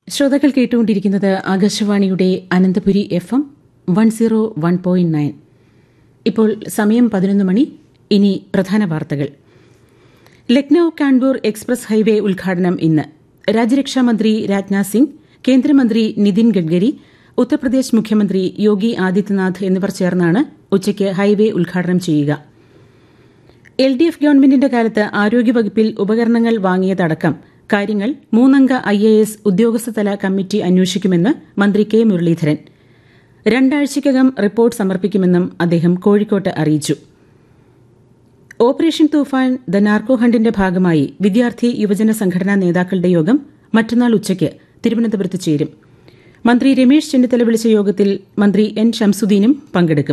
ശ്രോതാക്കൾ കേട്ടുകൊണ്ടിരിക്കുന്നത് ആകാശവാണിയുടെ അനന്തപുരി FM 101.9. ഇപ്പോൾ സമയം 11 മണി. ഇനി പ്രധാന വാർത്തകൾ. ലക്നൌ കാൺപൂർ എക്സ്പ്രസ് ഹൈവേ ഉദ്ഘാടനം ഇന്ന്. രാജ്യരക്ഷാമന്ത്രി രാജ്നാഥ് സിംഗ്, കേന്ദ്രമന്ത്രി നിതിൻ ഗഡ്കരി, ഉത്തർപ്രദേശ് മുഖ്യമന്ത്രി യോഗി ആദിത്യനാഥ് എന്നിവർ ചേർന്നാണ് ഉച്ചയ്ക്ക് ഹൈവേ ഉദ്ഘാടനം ചെയ്യുക. LDF ഗവൺമെന്റിന്റെ കാലത്ത് ആരോഗ്യവകുപ്പിൽ ഉപകരണങ്ങൾ വാങ്ങിയതടക്കം കാര്യങ്ങൾ 3-അംഗ IAS ഉദ്യോഗസ്ഥതല കമ്മിറ്റി അന്വേഷിക്കുമെന്ന് മന്ത്രി കെ മുരളീധരൻ. 2 ആഴ്ചയ്ക്കകം റിപ്പോർട്ട് സമർപ്പിക്കുമെന്നും അദ്ദേഹം കോഴിക്കോട്ട് അറിയിച്ചു. ഓപ്പറേഷൻ തൂഫാൻ ദ നാർക്കോ ഹണ്ടിന്റെ ഭാഗമായി വിദ്യാർത്ഥി യുവജന സംഘടനാ നേതാക്കളുടെ യോഗം മറ്റന്നാൾ ഉച്ചയ്ക്ക് തിരുവനന്തപുരത്ത് ചേരും. മന്ത്രി രമേശ് ചെന്നിത്തല വിളിച്ച യോഗത്തിൽ മന്ത്രി N ശംസുദ്ദീനും പങ്കെടുക്കും.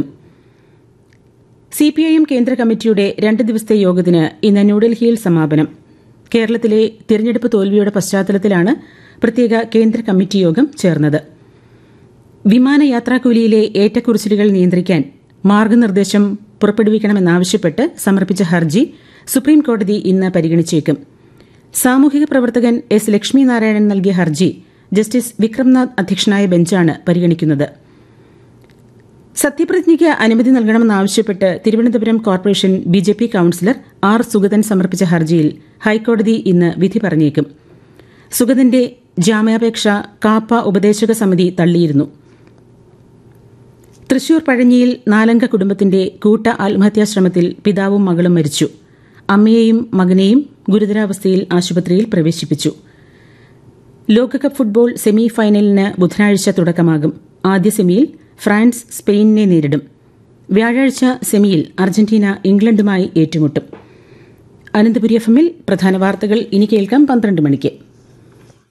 CPIM കേന്ദ്ര കമ്മിറ്റിയുടെ 2 ദിവസത്തെ യോഗത്തിന് ഇന്ന് ന്യൂഡൽഹിയിൽ സമാപനം. കേരളത്തിലെ തിരഞ്ഞെടുപ്പ് തോൽവിയുടെ പശ്ചാത്തലത്തിലാണ് പ്രത്യേക കേന്ദ്ര കമ്മിറ്റി യോഗം ചേർന്നത്. വിമാനയാത്രാക്കൂലിയിലെ ഏറ്റക്കുറിച്ചിലുകൾ നിയന്ത്രിക്കാൻ മാർഗനിർദ്ദേശം പുറപ്പെടുവിക്കണമെന്നാവശ്യപ്പെട്ട് സമർപ്പിച്ച ഹർജി സുപ്രീംകോടതി ഇന്ന് പരിഗണിച്ചേക്കും. സാമൂഹിക പ്രവർത്തകൻ S. ലക്ഷ്മിനാരായണൻ നൽകിയ ഹർജി ജസ്റ്റിസ് വിക്രംനാഥ് അധ്യക്ഷനായ ബെഞ്ചാണ് പരിഗണിക്കുന്നത്. സത്യപ്രതിജ്ഞയ്ക്ക് അനുമതി നൽകണമെന്നാവശ്യപ്പെട്ട് Thiruvananthapuram corporation BJP councillor R. Sugathan സമർപ്പിച്ച ഹർജിയിൽ ഹൈക്കോടതി ഇന്ന് വിധി പറഞ്ഞേക്കും. സുഗതന്റെ ജാമ്യാപേക്ഷ കാപ്പ ഉപദേശക സമിതി തള്ളിയിരുന്നു. തൃശൂർ പഴഞ്ഞിയിൽ 4-അംഗ കുടുംബത്തിന്റെ കൂട്ട ആത്മഹത്യാശ്രമത്തിൽ പിതാവും മകളും മരിച്ചു. അമ്മയെയും മകനെയും ഗുരുതരാവസ്ഥയിൽ ആശുപത്രിയിൽ പ്രവേശിപ്പിച്ചു. ലോകകപ്പ് ഫുട്ബോൾ സെമി ഫൈനലിന് ബുധനാഴ്ച തുടക്കമാകും. ആദ്യ സെമിയിൽ ഫ്രാൻസ് സ്പെയിനിനെ നേരിടും. വ്യാഴാഴ്ച സെമിയിൽ അർജന്റീന ഇംഗ്ലണ്ടുമായി ഏറ്റുമുട്ടും. അനന്തപുരി FM-ൽ പ്രധാന വാർത്തകൾ ഇനി കേൾക്കാം 12 മണിക്ക്.